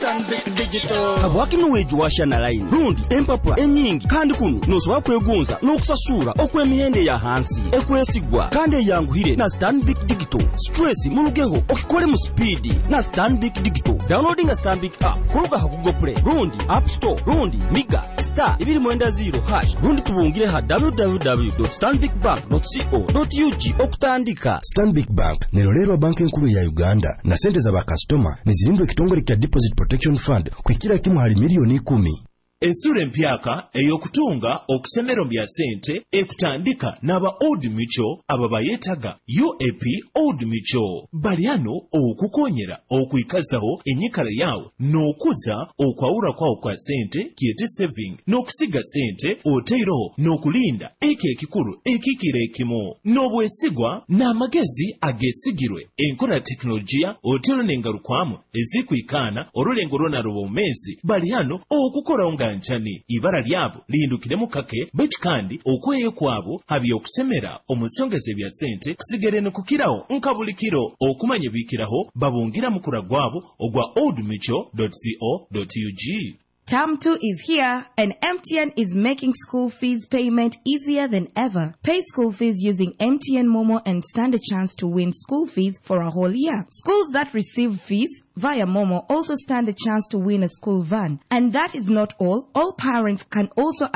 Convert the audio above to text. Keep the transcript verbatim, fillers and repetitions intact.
Stanbic Digital. Habwakinu wejuwasha na line. Rundi, empapula, enyingi, kandi kunu, nosoba kwegunza, n'okusasura, okw'emihende ya hansi, ekwesigwa, kandi yanguhire na Stanbic Digital. Stress mulugeho, okikole mu speed na Stanbic Digital. Downloading a Stanbic app, kuruga ha Google Play, Rundi, App Store, Rundi, Miga, Star, ibiri mwenda zero, hash, Rundi tubungire ha w w w dot stanbic bank dot co dot u g okutandika. Stanbic Bank, nerolero banki nkuru ya Uganda, na sente za bakastoma, nizilindwe kitongole kya Deposit Protection Fund, kwikira kimu hali milioni kumi. Ensure mpyaka eyokutunga okusemero bya sente ekutandika n'aba Old Mutual ababayetaga U A P Old Mutual baliano okukonyera okuikazaho enyikala yawo n'okuza okwawula kwawo kwa sente kiyete saving n'okusiga sente oteiro n'okulinda eke ekikulu ekikira ekimu n'obwesigwa n'amagezi agesigirwe enkola teknolojia oteiro n'engalukwamu ezikuikana olulengo lwona lw'omezi baliano okukola nga nchani ibara lyabo lindukiremu kake bet kandi okweye kwabo habi okusemera omusongeze bya sente kusigere ne kukiraho nkabulikiro okumanye bikiraho babungira mukura gwabo ogwa old mutual dot co dot u g. Term two is here, and M T N is making school fees payment easier than ever. Pay school fees using M T N Momo and stand a chance to win school fees for a whole year. Schools that receive fees via Momo also stand a chance to win a school van. And that is not all. All parents can also